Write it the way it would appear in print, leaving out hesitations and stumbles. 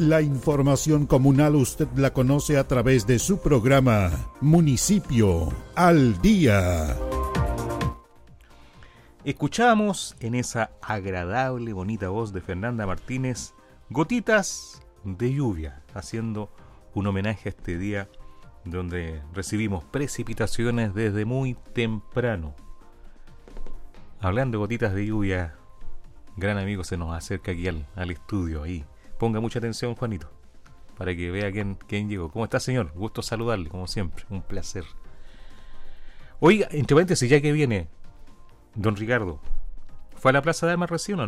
La información comunal usted la conoce a través de su programa Municipio al Día. Escuchamos en esa agradable, bonita voz de Fernanda Martínez, Gotitas de Lluvia, haciendo un homenaje a este día donde recibimos precipitaciones desde muy temprano. Hablando de gotitas de lluvia, gran amigo se nos acerca aquí al estudio. Ahí, ponga mucha atención, Juanito, para que vea quién llegó. ¿Cómo está, señor? Gusto saludarle, como siempre, un placer. Oiga, entre paréntesis, ya que viene don Ricardo, ¿fue a la Plaza de Armas recién o no?